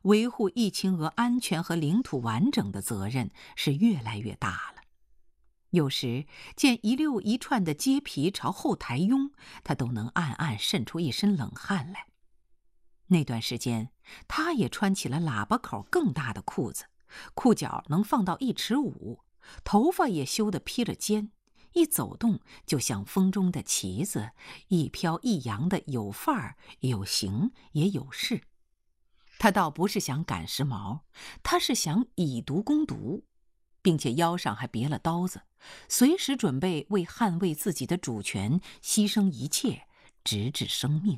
维护疫情娥安全和领土完整的责任是越来越大了。有时见一溜一串的街皮朝后台拥，他都能暗暗渗出一身冷汗来。那段时间，他也穿起了喇叭口更大的裤子，裤脚能放到1.5尺，头发也修得披了肩，一走动就像风中的旗子，一飘一扬的有范儿、有形也有势。他倒不是想赶时髦，他是想以毒攻毒，并且腰上还别了刀子，随时准备为捍卫自己的主权牺牲一切，直至生命。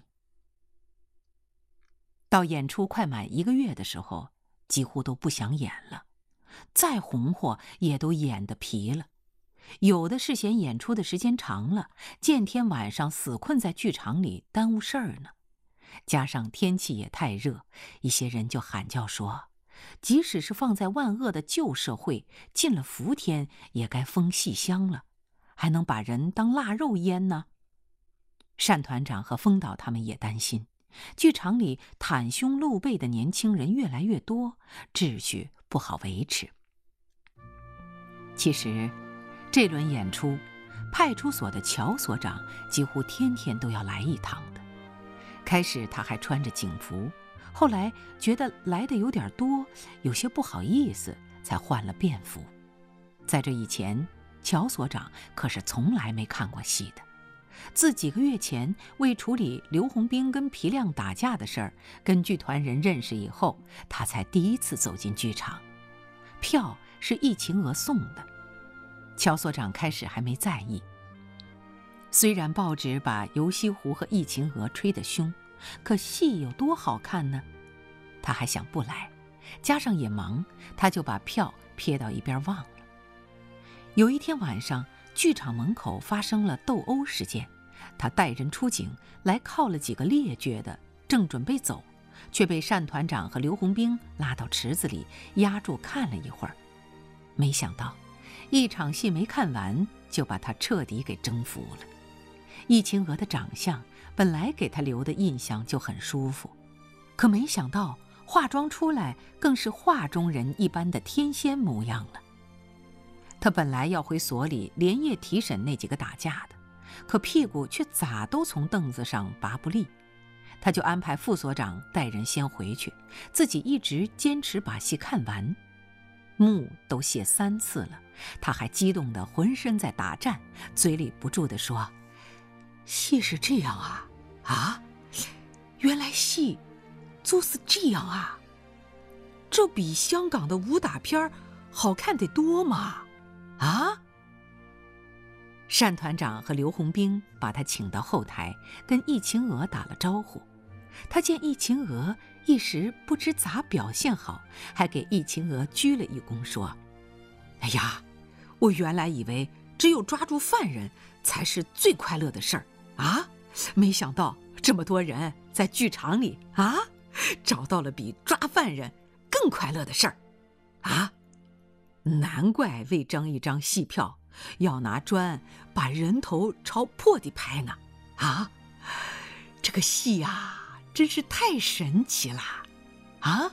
到演出快满1个月的时候，几乎都不想演了，再红火也都演得疲了。有的是嫌演出的时间长了，见天晚上死困在剧场里耽误事儿呢。加上天气也太热，一些人就喊叫说，即使是放在万恶的旧社会，进了伏天也该封戏香了，还能把人当腊肉腌呢？单团长和风导他们也担心，剧场里袒胸露背的年轻人越来越多，秩序不好维持。其实这轮演出，派出所的乔所长几乎天天都要来一趟的。开始他还穿着警服，后来觉得来的有点多，有些不好意思，才换了便服。在这以前，乔所长可是从来没看过戏的。自几个月前为处理刘洪兵跟皮亮打架的事儿，跟剧团人认识以后，他才第一次走进剧场。票是疫情娥送的，乔所长开始还没在意。虽然报纸把游西湖和疫情娥吹得凶，可戏有多好看呢？他还想不来，加上也忙，他就把票撇到一边忘了。有一天晚上，剧场门口发生了斗殴事件，他带人出警来铐了几个劣倔的，正准备走，却被单团长和刘洪兵拉到池子里压住看了一会儿。没想到一场戏没看完，就把他彻底给征服了。疫情娥的长相本来给他留的印象就很舒服，可没想到化妆出来更是画中人一般的天仙模样了。他本来要回所里连夜提审那几个打架的，可屁股却咋都从凳子上拔不利。他就安排副所长带人先回去，自己一直坚持把戏看完。幕都谢3次了，他还激动得浑身在打颤，嘴里不住地说，戏是这样啊，啊，原来戏就是这样啊，这比香港的武打片好看得多嘛，啊？单团长和刘洪兵把他请到后台，跟疫情娥打了招呼。他见疫情娥一时不知咋表现好，还给疫情娥鞠了一躬，说，哎呀，我原来以为只有抓住犯人才是最快乐的事儿啊，没想到这么多人在剧场里啊，找到了比抓犯人更快乐的事儿啊，难怪为争一张戏票要拿砖把人头朝破地拍呢啊，这个戏啊真是太神奇了啊！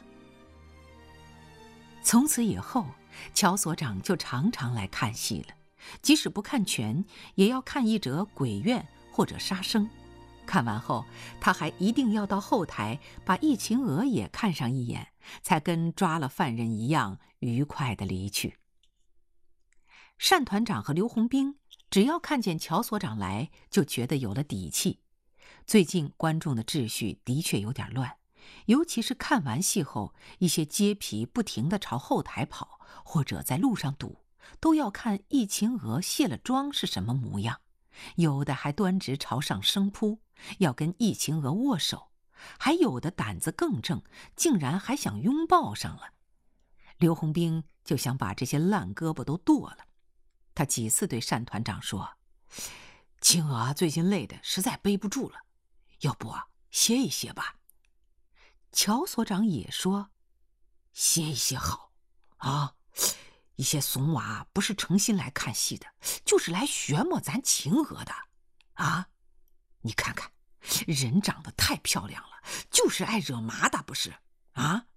从此以后，乔所长就常常来看戏了，即使不看全，也要看一折鬼怨或者杀生。看完后，他还一定要到后台把疫情娥也看上一眼，才跟抓了犯人一样愉快地离去。单团长和刘洪兵只要看见乔所长来，就觉得有了底气。最近观众的秩序的确有点乱，尤其是看完戏后，一些街皮不停地朝后台跑，或者在路上堵，都要看疫情娥卸了妆是什么模样，有的还端直朝上生扑，要跟疫情娥握手，还有的胆子更正，竟然还想拥抱上了。刘洪兵就想把这些烂胳膊都剁了。他几次对单团长说，青娥最近累得实在背不住了，要不歇一歇吧。乔所长也说，歇一歇好啊，一些怂娃不是诚心来看戏的，就是来学摸咱青娥的啊。你看看人长得太漂亮了，就是爱惹麻的不是啊？